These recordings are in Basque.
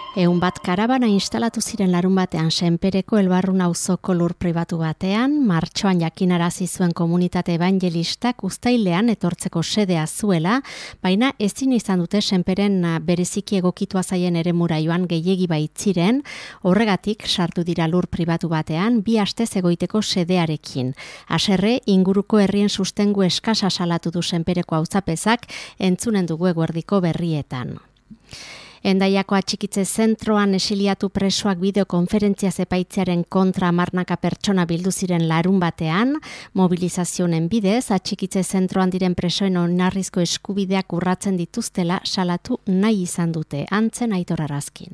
100 karabana instalatu ziren larun batean Senpereko Elbarrun auzoko lur pribatu batean, martxoan jakinarazi zuen komunitate evangelistak uztailean etortzeko sedea zuela, baina ezin izan dute Senperen bereziki egokitua zaien eremura joan gehiegi baitziren, horregatik sartu dira lur pribatu batean, 2 astez egoiteko sedearekin. Haserre, inguruko herrien sustengu eskasa salatu du Senpereko auzapezak, entzunen dugu eguerdiko berrietan. Endaiako atxikitze zentroan esiliatu presoak bideokonferentzia epaitzearen kontra 10 pertsona bildu ziren larun batean, mobilizazioen bidez atxikitze zentroan diren presoen oinarrizko eskubideak urratzen dituztela salatu nahi izan dute, Antzen Aitor Arrazkin.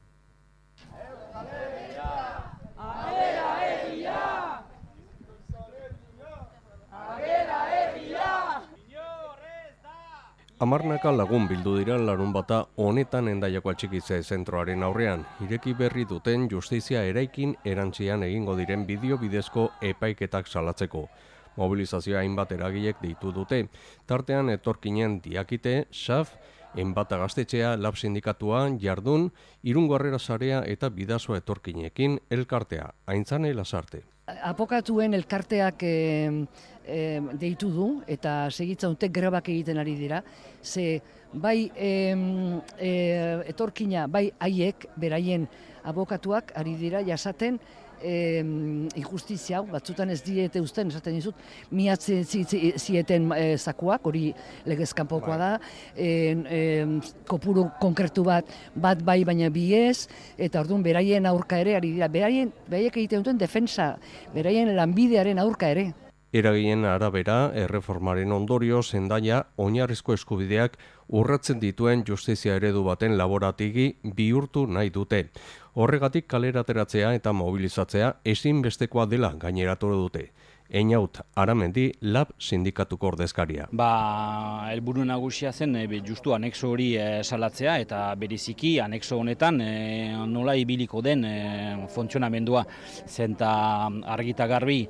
Hamarnaka lagun bildu dira larun bata honetan Endaiako atxikitze zentroaren aurrean. Ireki berri duten justizia eraikin erantzian egingo diren bideo bidezko epaiketak salatzeko. Mobilizazioa hainbat eragilek deitu dute. Tartean etorkinen Diakite, SAF, Enbata Gaztetxea, Lab Sindikatua, Jardun, Irungo Harrera Sarea eta Bidasoa etorkinekin elkartea. Aintzane Lasarte. Apokatuen elkarteak deitu du eta segitza dute grebak egiten ari dira. Ze bai etorkina, bai haiek, beraien abokatuak ari dira jasaten injustizia hau, batzutan ez diete uzten, esaten dizut, miatzen zieten zakuak, hori legezkanpokoa da, kopuru konkretu bat bai baina bi ez, eta orduan beraien aurka ere ari dira, beraiek egiten duten defensa, beraien lanbidearen aurka ere. Eragileen arabera, erreformaren ondorioz Endaia oinarrizko eskubideak urratzen dituen justizia eredu baten laborategi bihurtu nahi dute. Horregatik kalera ateratzea eta mobilizatzea ezinbestekoa dela gaineratu dute. Einaut Aramendi, Lab Sindikatuko ordezkaria. Helburu nagusia zen justu anexo hori salatzea eta bereziki anexo honetan nola ibiliko den funtzionamendua zenta argita garbi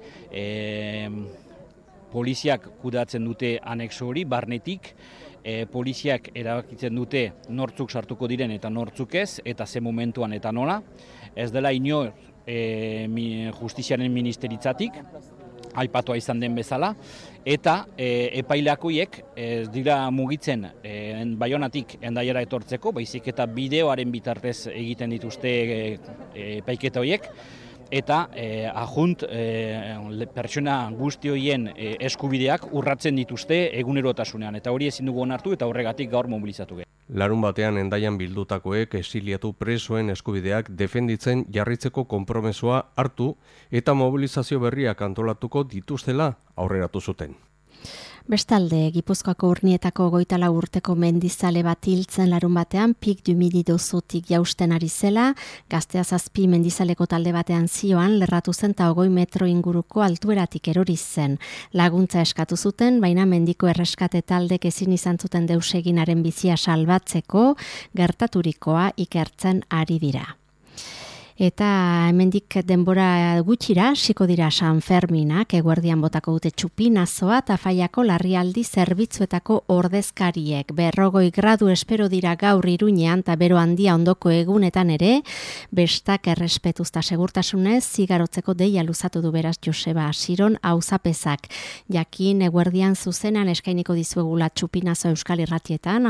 poliziak kudeatzen dute anexo hori barnetik. Poliziak erabakitzen dute nortzuk sartuko diren eta nortzuk ez, eta ze momentuan eta nola. Ez dela inor justiziaren ministeritzatik, aipatua izan den bezala, eta epaileakoiek ez dira mugitzen Baionatik Endaiara etortzeko, baizik eta bideoaren bitartez egiten dituzte epaiketa horiek, eta ajunt pertsona guzti horien eskubideak urratzen dituzte egunerotasunean, eta hori ezin dugu onartu eta horregatik gaur mobilizatu gehi. Larun batean Endaian bildutakoek esiliatu presoen eskubideak defenditzen jarritzeko konpromesua hartu eta mobilizazio berriak antolatuko dituztela aurreratu zuten. Bestalde, Gipuzkoako Urnietako 24 urteko mendizale bat hiltzen larun batean Pic du Midi dozutik jausten ari zela, Gaztea 7 mendizaleko talde batean zioan lerratu zen eta 20 metro inguruko altueratik erori zen. Laguntza eskatu zuten, baina mendiko erreskate taldek ezin izan zuten deus eginaren bizia salbatzeko, gertaturikoa ikertzen ari dira. Eta hemendik denbora gutxira, hasiko dira San Ferminak, eguerdian botako dute txupinazoa eta Faiako larrialdi zerbitzuetako ordezkariek. 40 gradu espero dira gaur Iruñean eta bero handia ondoko egunetan ere, bestak errespetuzta segurtasunez zigarotzeko deia luzatu du beraz Joseba Asiron auzapezak. Jakin eguerdian zuzenan eskainiko dizuegula txupinazo Euskal Irratietan,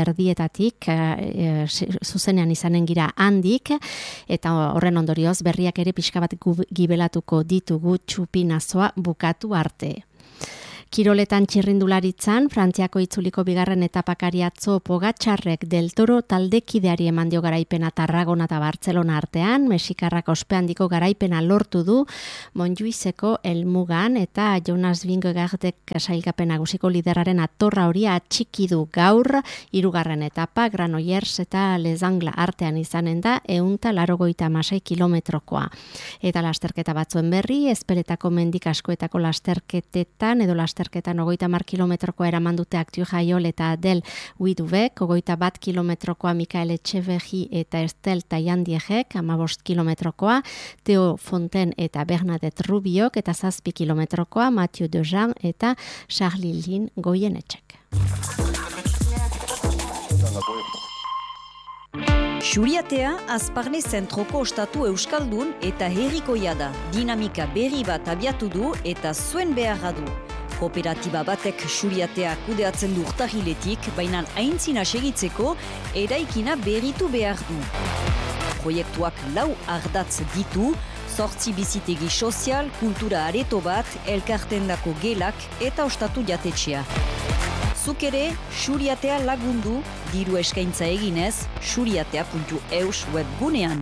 11:00 zuzenean izanen gira handik, eta horren ondorioz berriak ere pixka bat gibelatuko ditugu txupinazoa bukatu arte. Kiroletan txirrindularitzan, Frantziako itzuliko bigarren etapakari atzo Pogačarrek Del Toro taldekideari eman dio garaipena Tarragona eta Bartzelona artean, Mexikarrak ospehandiko garaipena lortu du Montjuiceko helmugan eta Jonas Vingegaardek sailkapen nagusiko liderraren atorra hori atxiki du gaur, 3. etapa Granollers eta Les Angles artean izanen da 186 kilometrokoa. Eta lasterketa batzuen berri, Ezpeletako mendik askoetako lasterketetan edo lasterketan 30 kilometrokoa eraman dute Aktiu Jaiol eta Del Huidubek, 21 kilometrokoa Mikael Etxeberri eta Estel Taiandiegek, 15 kilometrokoa Theo Fonten eta Bernadette Rubiok, eta 7 kilometrokoa Mathieu Dejean eta Charlie Lin Goyenetxek. Xuriatea Azparne zentroko ostatu euskaldun eta herrikoia da. Dinamika berri bat abiatu du eta zuen beharra du. Kooperatiba batek Xuriatea kudeatzen du urtarriletik, baina aintzina segitzeko eraikina berritu behar du. Proiektuak 4 ardatz ditu, 8 bizitegi sozial, kultura areto bat, elkartendako gelak eta ostatu jatetxea. Zuk ere, Xuriatea lagundu, diru eskaintza eginez, xuriatea.eus webgunean.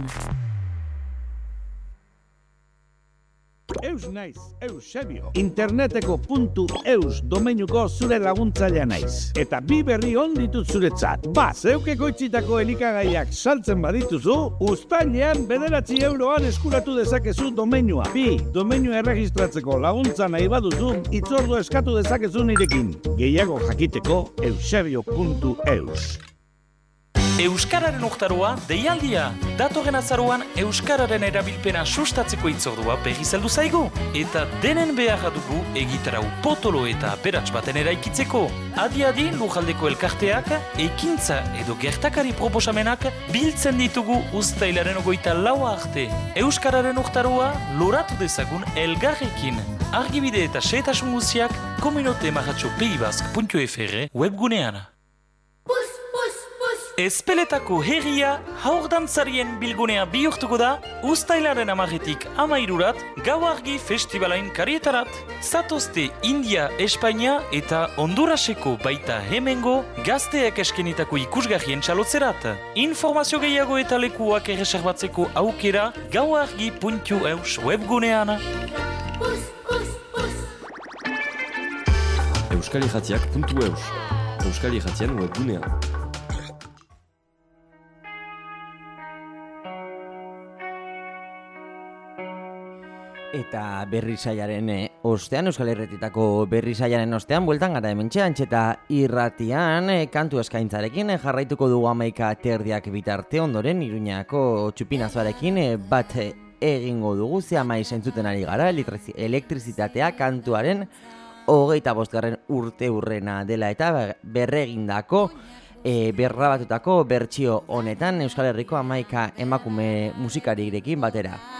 Eus naiz, Eusebio. Interneteko .eus domeinuko zure laguntzailea naiz. Eta 2 berri on ditut zuretzat. Zeukeko itxitako elikagaiak saltzen badituzu, uztailean 9 euroan eskuratu dezakezu domeinua. 2, domeinua erregistratzeko laguntza nahi baduzu, itzordu eskatu dezakezu nirekin. Gehiago jakiteko eusebio.eus. Euskararen urtaroa deialdia. Datorren azaroan Euskararen erabilpena sustatzeko itzordua berriz heldu zaigu. Eta denen beharra dugu egitarau potolo eta aberats baten eraikitzeko. Adi-adi lujaldeko elkarteak, ekintza edo gertakari proposamenak biltzen ditugu uztailaren 24 arte. Euskararen urtaroa loratu dezagun elgarrekin. Argibide eta xehetasun guztiak communautemarratxo.peibasque.fr webgunean. Ezpeletako herria haurdantzarien bilgunea bihurtuko da uztailaren 10-etik 13-rat gau argi festivalain karietarat. Zatozte India, Espainia eta Honduraseko baita hemengo gazteak eskenitako ikusgarrien txalotzerat. Informazio gehiago eta lekuak erreserbatzeko aukera gauargi.eus webgunean. Euskalijatiak.eus Euskalijatian webgunean. Eta berri saiaren ostean, Euskal Herretitako berri saiaren ostean, bueltan gara hementxe Antxeta irratian, kantu eskaintzarekin jarraituko dugu 11:30 bitarte, ondoren Iruñako txupinazoarekin bat egingo dugu, ze amaiz entzuten ari gara, elektrizitatea kantuaren 25. urte urrena dela eta berregindako, berrabatutako bertsio honetan Euskal Herriko 11 emakume musikarirekin batera.